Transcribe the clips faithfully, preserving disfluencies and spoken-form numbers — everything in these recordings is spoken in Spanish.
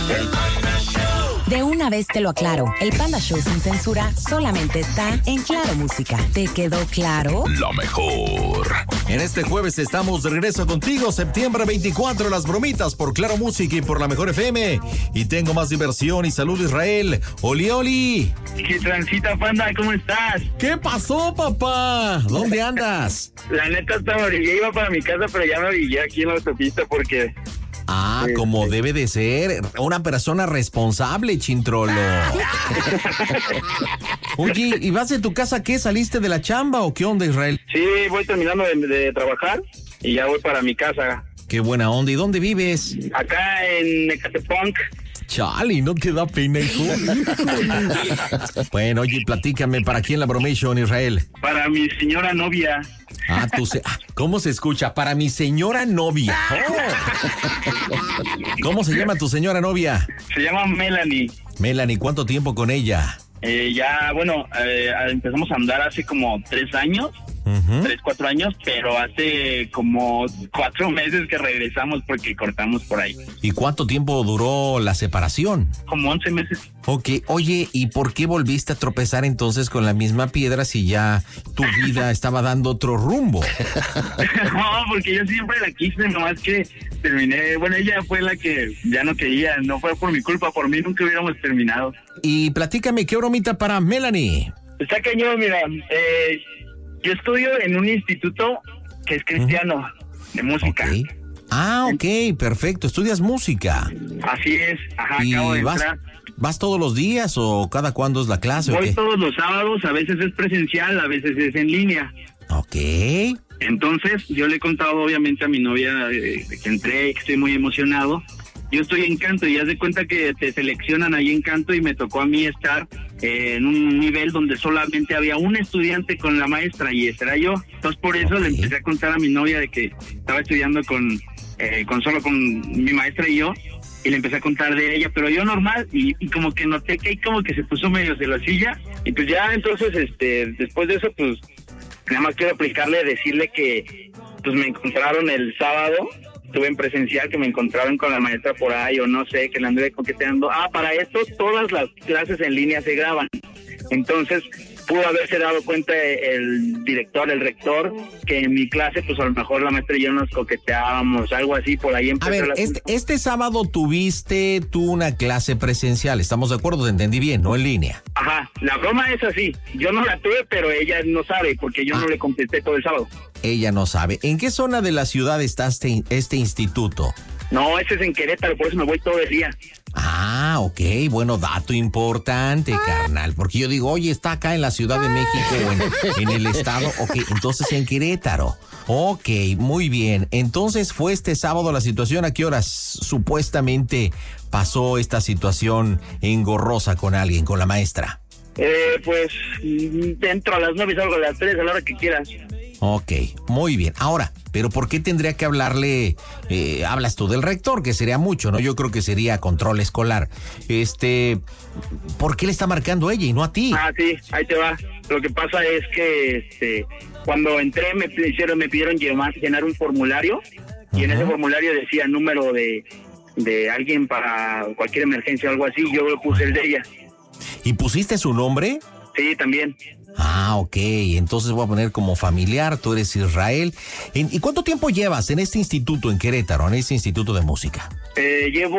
El Panda Show. De una vez te lo aclaro, el Panda Show sin censura solamente está en Claro Música. ¿Te quedó claro? La mejor. En este jueves estamos de regreso contigo, septiembre veinticuatro, las bromitas por Claro Música y por la mejor F M. Y tengo más diversión y salud, Israel. Oli, oli. ¿Qué transita, Panda? ¿Cómo estás? ¿Qué pasó, papá? ¿Dónde andas? La neta estaba, yo iba para mi casa, pero ya me orillé aquí en la autopista porque... Ah, este... como debe de ser. Una persona responsable, Chintrolo. Oye, ¿y vas de tu casa qué? ¿Saliste de la chamba o qué onda, Israel? Sí, voy terminando de, de trabajar y ya voy para mi casa. Qué buena onda. ¿Y dónde vives? Acá en Ecatepec. Chale, ¿no te da pena, hijo? Bueno, oye, platícame, ¿para quién la bromation, Israel? Para mi señora novia. Ah, tú se... ¿Cómo se escucha? Para mi señora novia. Oh. ¿Cómo se llama tu señora novia? Se llama Melanie. Melanie, ¿cuánto tiempo con ella? Eh, ya, bueno, eh, empezamos a andar hace como tres años. Uh-huh. Tres, cuatro años, pero hace como cuatro meses que regresamos porque cortamos por ahí. ¿Y cuánto tiempo duró la separación? Como once meses. Ok, oye, ¿y por qué volviste a tropezar entonces con la misma piedra si ya tu vida estaba dando otro rumbo? No, porque yo siempre la quise, nomás que terminé, bueno, ella fue la que ya no quería, no fue por mi culpa, por mí nunca hubiéramos terminado. Y platícame, ¿qué bromita para Melanie? Está cañón, mira, eh... yo estudio en un instituto que es cristiano, uh-huh. de música. Okay. Ah, ok, perfecto. ¿Estudias música? Así es, ajá, ¿Y acabo de vas, entrar. ¿Vas todos los días o cada cuándo es la clase? Voy o qué? todos los sábados, a veces es presencial, a veces es en línea. Ok. Entonces, yo le he contado obviamente a mi novia eh, que entré, que estoy muy emocionado. Yo estoy en canto y haz de cuenta que te seleccionan ahí en canto y me tocó a mí estar eh, en un nivel donde solamente había un estudiante con la maestra y ese era yo. Entonces por eso okay. le empecé a contar a mi novia de que estaba estudiando con, eh, con solo con mi maestra y yo y le empecé a contar de ella, pero yo normal y, y como que noté que ahí como que se puso medio celosilla y pues ya entonces este después de eso pues nada más quiero aplicarle, decirle que pues me encontraron el sábado. Estuve en presencial, que me encontraron con la maestra por ahí, o no sé, que la anduve coqueteando. Ah, para esto, todas las clases en línea se graban. Entonces, pudo haberse dado cuenta el director, el rector, que en mi clase, pues a lo mejor la maestra y yo nos coqueteábamos, algo así, por ahí empezó. A ver, la... este, este sábado tuviste tú una clase presencial, ¿estamos de acuerdo? Te entendí bien, no en línea. Ajá, la broma es así. Yo no la tuve, pero ella no sabe, porque yo ah. no le contesté todo el sábado. Ella no sabe. ¿En qué zona de la ciudad está este, este instituto? No, ese es en Querétaro, por eso me voy todo el día. Ah, ok, bueno, dato importante, carnal, porque yo digo, oye, está acá en la Ciudad de México o en, en el estado, ok, entonces en Querétaro. Ok, muy bien. Entonces fue este sábado la situación. ¿A qué horas supuestamente pasó esta situación engorrosa con alguien, con la maestra? Eh, pues dentro a las nueve, salgo a las tres, a la hora que quieras. Ok, muy bien. Ahora, ¿pero por qué tendría que hablarle? Eh, hablas tú del rector, que sería mucho, ¿no? Yo creo que sería control escolar. Este, ¿por qué le está marcando a ella y no a ti? Ah, sí, ahí te va. Lo que pasa es que este, cuando entré me pidieron, me pidieron llenar, llenar un formulario y uh-huh. en ese formulario decía número de, de alguien para cualquier emergencia o algo así. Yo le puse el de ella. ¿Y pusiste su nombre? Sí, también. Ah, ok, entonces voy a poner como familiar, tú eres Israel. ¿Y cuánto tiempo llevas en este instituto en Querétaro, en este instituto de música? Eh, llevo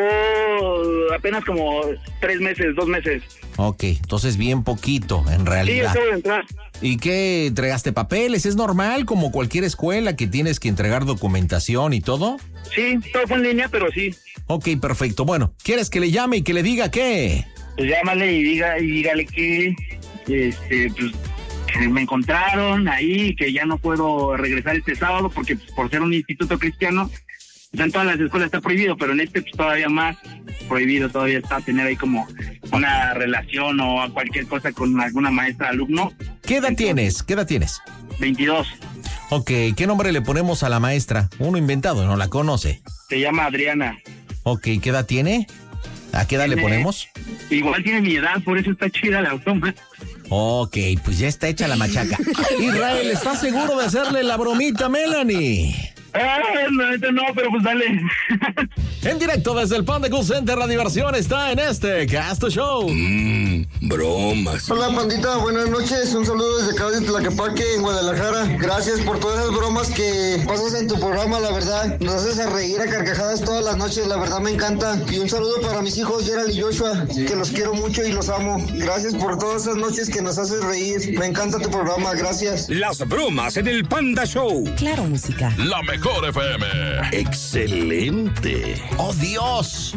apenas como tres meses, dos meses. Ok, entonces bien poquito, en realidad. Sí, acabo de entrar. ¿Y qué, entregaste papeles? ¿Es normal, como cualquier escuela, que tienes que entregar documentación y todo? Sí, todo fue en línea, pero sí. Ok, perfecto. Bueno, ¿quieres que le llame y que le diga qué? Pues llámale y diga, y dígale que... Este, pues, que me encontraron ahí, que ya no puedo regresar este sábado porque pues, por ser un instituto cristiano, pues, en todas las escuelas está prohibido, pero en este pues, todavía más prohibido, todavía está tener ahí como una relación o cualquier cosa con alguna maestra alumno. ¿Qué edad Entonces, tienes? ¿Qué edad tienes? veintidós. Ok, ¿qué nombre le ponemos a la maestra? Uno inventado, no la conoce. Se llama Adriana. Ok, ¿qué edad tiene? ¿A qué edad tiene, le ponemos? Igual tiene mi edad, por eso está chida la automa. Ok, pues ya está hecha la machaca. Israel, ¿estás seguro de hacerle la bromita a Melanie? Ah, no, no, pero pues dale. En directo desde el Panda Cool Center, la diversión está en este Casto Show. Mmm, bromas. Hola, pandita, buenas noches. Un saludo desde acá de Tlaquepaque, en Guadalajara. Gracias por todas esas bromas que pasas en tu programa, la verdad. Nos haces a reír a carcajadas todas las noches, la verdad me encanta. Y un saludo para mis hijos, Gerald y Joshua, que los quiero mucho y los amo. Gracias por todas esas noches que nos haces reír. Me encanta tu programa, gracias. Las bromas en el Panda Show. Claro, música. La mejor F M. Excelente. ¡Oh, Dios!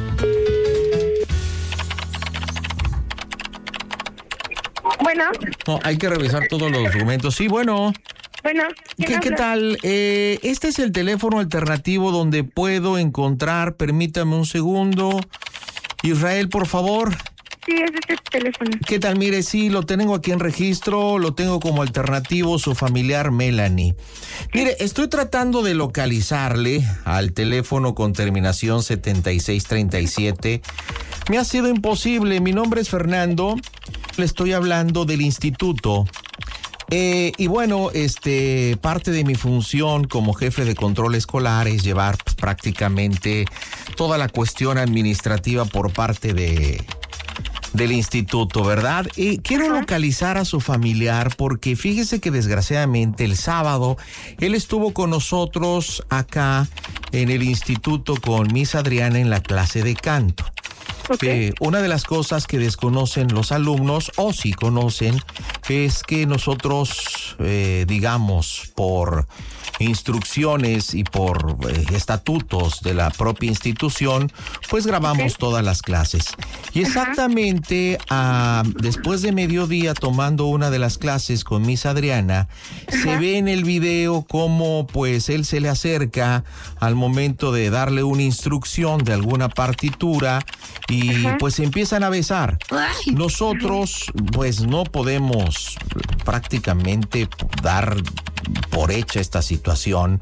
Bueno. No, hay que revisar todos los documentos. Sí, bueno. Bueno. ¿Qué, ¿Qué tal? Eh, este es el teléfono alternativo donde puedo encontrar, permítame un segundo. Israel, por favor. Sí, es este teléfono. ¿Qué tal? Mire, sí, lo tengo aquí en registro, lo tengo como alternativo, su familiar Melanie. Mire, estoy tratando de localizarle al teléfono con terminación setenta y seis treinta y siete. Me ha sido imposible. Mi nombre es Fernando. Le estoy hablando del instituto. Eh, y bueno, este, parte de mi función como jefe de control escolar es llevar pues, prácticamente toda la cuestión administrativa por parte de... del instituto, ¿verdad? Y quiero localizar a su familiar porque fíjese que desgraciadamente el sábado él estuvo con nosotros acá en el instituto con Miss Adriana en la clase de canto. Okay. Eh, una de las cosas que desconocen los alumnos, o sí conocen, es que nosotros, eh, digamos, por instrucciones y por eh, estatutos de la propia institución, pues grabamos okay. todas las clases. Y exactamente uh, después de mediodía, tomando una de las clases con Miss Adriana, uh-huh. se ve en el video cómo pues él se le acerca al momento de darle una instrucción de alguna partitura y uh-huh. pues se empiezan a besar. Nosotros pues no podemos prácticamente dar por hecha esta situación,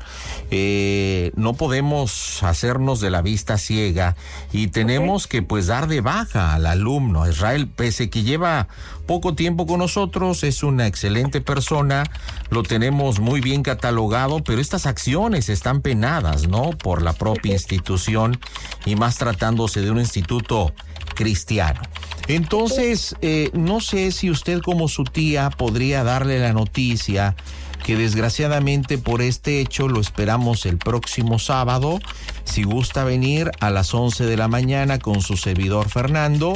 eh, no podemos hacernos de la vista ciega y tenemos que pues dar de baja al alumno. Israel, pese que lleva poco tiempo con nosotros, es una excelente persona, lo tenemos muy bien catalogado, pero estas acciones están penadas, ¿no? Por la propia institución y más tratándose de un instituto cristiano. Entonces, eh, no sé si usted como su tía podría darle la noticia que desgraciadamente por este hecho lo esperamos el próximo sábado, si gusta venir a las once de la mañana con su servidor Fernando,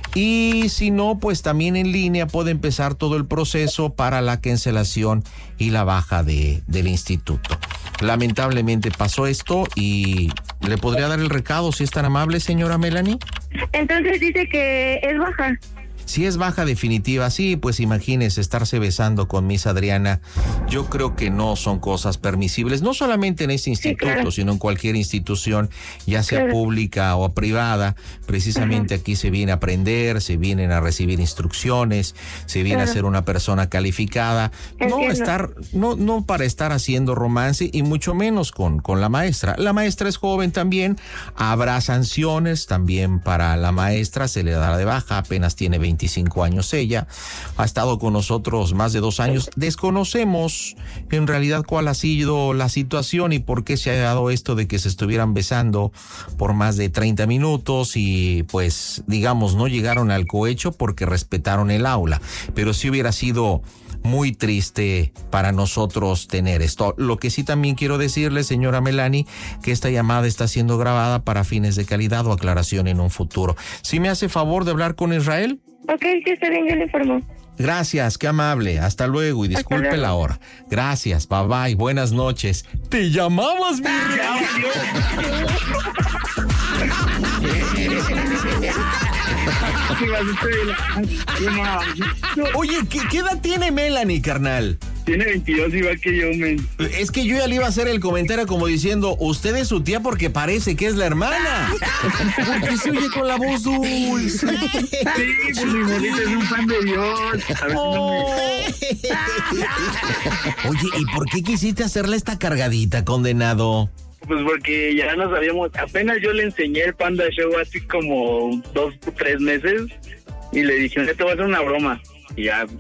y si no, pues también en línea puede empezar todo el proceso para la cancelación y la baja de, del instituto. Lamentablemente pasó esto y ¿le podría dar el recado si es tan amable, señora Melanie? Entonces dice que es baja. Si es baja definitiva, sí, pues imagínese estarse besando con Miss Adriana. Yo creo que no son cosas permisibles, no solamente en este instituto, sí, claro. sino en cualquier institución, ya sea claro. pública o privada. Precisamente uh-huh. aquí se viene a aprender, se vienen a recibir instrucciones, se viene claro. a ser una persona calificada. Entiendo. No estar, no, no para estar haciendo romance y mucho menos con, con la maestra. La maestra es joven también, habrá sanciones también para la maestra, se le dará de baja, apenas tiene veinticinco años ella, ha estado con nosotros más de dos años. Desconocemos en realidad cuál ha sido la situación y por qué se ha dado esto de que se estuvieran besando por más de treinta minutos y pues digamos no llegaron al cohecho porque respetaron el aula, pero sí hubiera sido muy triste para nosotros tener esto. Lo que sí también quiero decirle, señora Melanie, que esta llamada está siendo grabada para fines de calidad o aclaración en un futuro. ¿Sí me hace favor de hablar con Israel? Ok, sí, está bien, yo le informo. Gracias, qué amable. Hasta luego y disculpe la hora. Gracias, bye bye, buenas noches. ¿Te llamabas, Oye, ¿qué, ¿qué edad tiene Melanie, carnal? Tiene veintidós, igual que yo, men. Es que yo ya le iba a hacer el comentario como diciendo, usted es su tía porque parece que es la hermana. Porque se oye con la voz dulce. Sí, pues mi morrita es un fan de Dios. A ver oh. si no me... Oye, ¿y por qué quisiste hacerle esta cargadita, condenado? Pues porque ya nos habíamos, apenas yo le enseñé el Panda Show así como dos o tres meses y le dije, te voy a hacer una broma. Y ya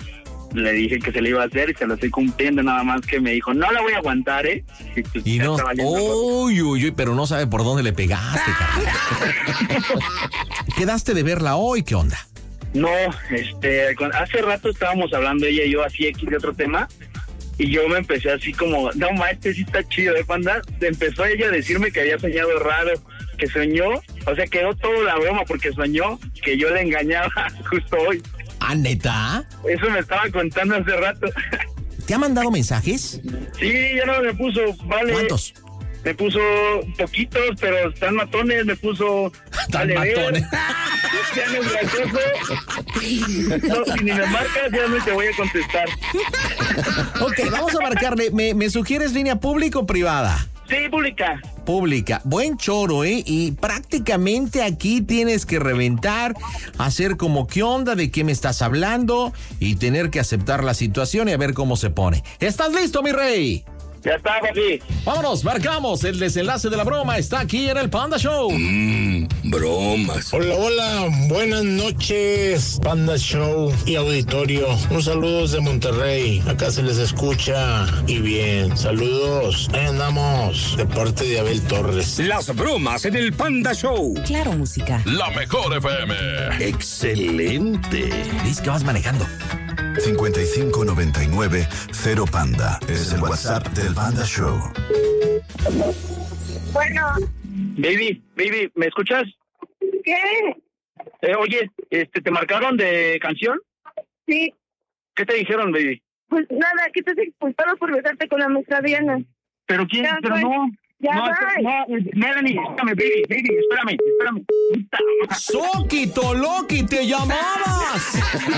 le dije que se le iba a hacer y se lo estoy cumpliendo, nada más que me dijo, no la voy a aguantar, ¿eh? Y, pues, y no, uy, uy, uy, pero no sabe por dónde le pegaste, carnal. ¿Quedaste de verla hoy? ¿Qué onda? No, este, hace rato estábamos hablando ella y yo así aquí de otro tema. Y yo me empecé así como, no, ma, este sí está chido, ¿eh, panda? Empezó ella a decirme que había soñado raro, que soñó, o sea, quedó toda la broma porque soñó que yo le engañaba justo hoy. ¿Ah, neta? Eso me estaba contando hace rato. ¿Te ha mandado mensajes? Sí, ya no me puso, vale. ¿Cuántos? Me puso poquitos, pero están matones, me puso... Están matones. Ya no es gracioso. No, si ni me marcas, ya no te voy a contestar. Ok, vamos a marcarle. ¿Me, me sugieres línea pública o privada? Sí, pública. Pública. Buen choro, ¿eh? Y prácticamente aquí tienes que reventar, hacer como qué onda, de qué me estás hablando y tener que aceptar la situación y a ver cómo se pone. ¿Estás listo, mi rey? Ya está, papi. Vámonos, marcamos. El desenlace de la broma está aquí en el Panda Show. Mmm, bromas. Hola, hola. Buenas noches, Panda Show y auditorio. Un saludo desde Monterrey. Acá se les escucha y bien. Saludos. Ahí andamos. De parte de Abel Torres. Las bromas en el Panda Show. Claro, música. La mejor F M. Excelente. Dice que vas manejando. cincuenta y cinco noventa y nueve cero Panda. Es el WhatsApp del Panda Show. Bueno. Baby, baby, ¿me escuchas? ¿Qué? Eh, oye, este, ¿te marcaron de canción? Sí. ¿Qué te dijeron, baby? Pues nada, que estás expulsado por besarte con la maestra Diana. ¿Pero quién? Ya, Pero pues, no. Ya no, va. no, Melanie, espérame, baby, baby, espérame, espérame. ¡Soki, Toloki, te llamabas!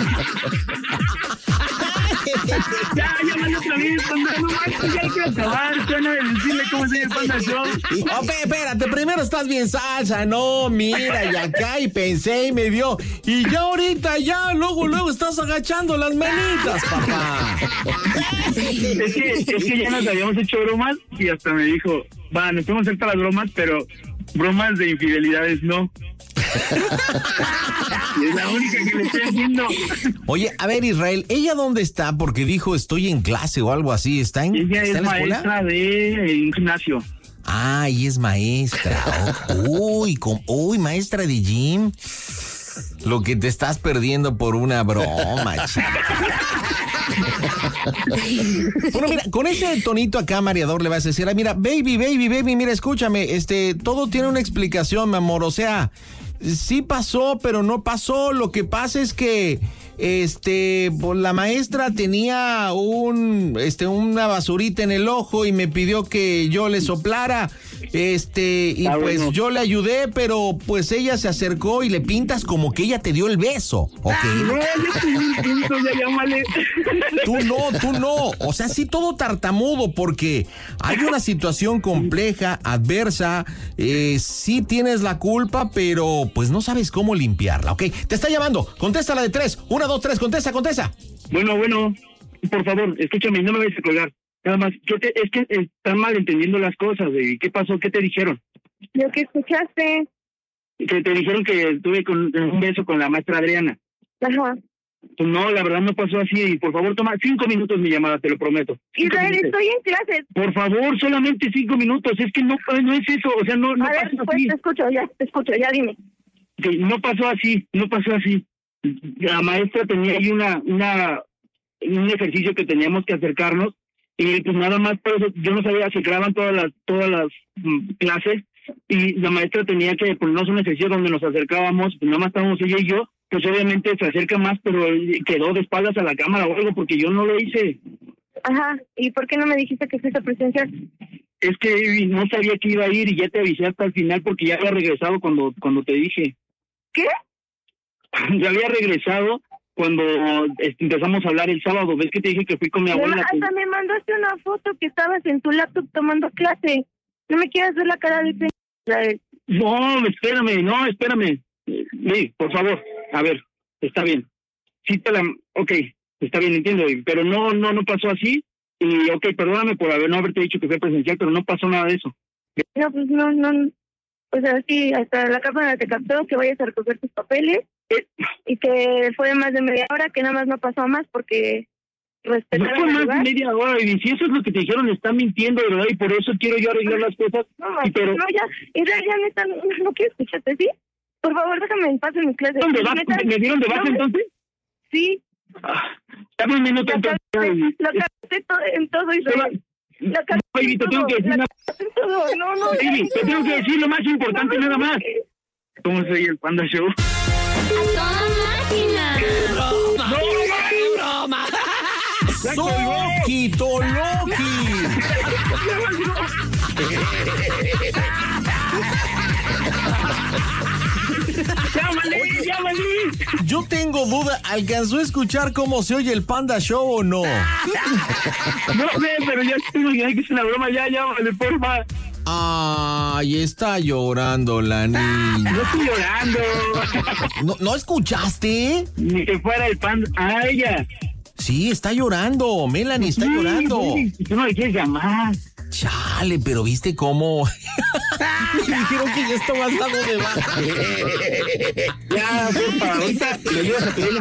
Ya, llámalo otra vez, Panda, no manches, ya hay que acabar, suena de decirle cómo se llama el Panda Show. Oh, espérate, primero estás bien salsa, no, mira, y acá, y pensé y me dio, y ya ahorita, ya, luego, luego estás agachando las manitas, papá. Es que, es que ya nos habíamos hecho bromas y hasta me dijo, va, nos podemos hacer todas las bromas, pero bromas de infidelidades no. Es la única que le estoy haciendo. Oye, a ver, Israel, ¿ella dónde está? Porque dijo, estoy en clase o algo así, ¿está en, Ella ¿está es en la escuela? maestra de un gimnasio. Ah, y es maestra. Oh, uy, con, uy, maestra de gym. Lo que te estás perdiendo por una broma, chica. Bueno, mira, con ese tonito acá, mareador, le vas a decir, ah, mira, baby, baby, baby, mira, escúchame, este, todo tiene una explicación, mi amor, o sea, sí pasó, pero no pasó, lo que pasa es que, este, pues, la maestra tenía un, este, una basurita en el ojo y me pidió que yo le soplara, este, y Ah, pues bueno. yo le ayudé, pero pues ella se acercó y le pintas como que ella te dio el beso, ¿ok? No, ya estoy un punto, ya llámale. Tú no, tú no. O sea, sí todo tartamudo porque hay una situación compleja, adversa, eh, sí tienes la culpa, pero pues no sabes cómo limpiarla, ¿ok? Te está llamando, contéstala de tres, una, dos, tres, contesta, contesta. Bueno, bueno, por favor, escúchame, no me vayas a colgar. Nada más, yo te, es que están malentendiendo las cosas. ¿Y qué pasó? ¿Qué te dijeron? Lo que escuchaste. Que te dijeron que estuve con un beso con la maestra Adriana. Ajá. Pues no, la verdad no pasó así. Por favor, toma cinco minutos mi llamada, te lo prometo. Cinco Israel, minutos. estoy en clases. Por favor, solamente cinco minutos. Es que no, no es eso. O sea, no, no A ver, pasó pues así. te escucho, ya, te escucho, ya dime. Que no pasó así, no pasó así. La maestra tenía ahí una, una, un ejercicio que teníamos que acercarnos y pues nada más por eso yo no sabía, se graban todas las, todas las mm, clases y la maestra tenía que ponernos un ejercicio donde nos acercábamos, pues nada más estábamos ella y yo, pues obviamente se acerca más, pero quedó de espaldas a la cámara o algo porque yo no lo hice. Ajá, ¿y por qué no me dijiste que fuiste presencial? Es que no sabía que iba a ir y ya te avisé hasta el final porque ya había regresado cuando, cuando te dije. ¿Qué? Ya había regresado cuando este, empezamos a hablar el sábado. ¿Ves que te dije que fui con mi Me, abuela? hasta me mandaste una foto que estabas en tu laptop tomando clase. No me quieras ver la cara de pena, Israel. No, espérame, no, espérame. Sí, por favor, a ver, está bien. Sí te la... Ok, está bien, entiendo, pero no, no, no pasó así. Y ok, perdóname por haber no haberte dicho que fue presencial, pero no pasó nada de eso. No, pues no, no. O sea, sí, hasta la cámara te captó que vayas a recoger tus papeles. Eh, Y que fue más de media hora, que nada más no pasó más porque respetar No el más de lugar. media hora, y si eso es lo que te dijeron, está mintiendo, de verdad, y por eso quiero yo arreglar las cosas. No, y pero no, ya, y ya, ya, neta, no, no quiero escucharte, ¿sí? Por favor, déjame en paz en mi clase. ¿dónde vas? Neta, ¿Me dieron de baja no, entonces? Sí, Ah, dame un minuto la entonces. cagaste, la cagaste todo, en todo, Israel. La cagaste Baby, en te tengo todo, que decir la una... cagaste en todo, no, no. Baby, te tengo que decir lo más importante, No, nada más. ¿Cómo soy el Panda Show? ¡A toda máquina! ¡Soki Toloki! ¡Llámale, llámale! Yo tengo duda, ¿alcanzó a escuchar cómo se oye el Panda Show o no? No sé, pero ya estoy imaginando que es una broma, ya, llámale, porfa. Ay, está llorando la niña. No estoy llorando. ¿No, ¿no escuchaste? Ni que fuera el Panda. ¡Ah, ella! Sí, está llorando. Melanie está Sí, llorando. sí, tú no le quieres llamar. Chale, pero ¿viste cómo? Me dijeron que ya estabas dado de baja. Ya, porfa, ahorita le ayudas a pedirle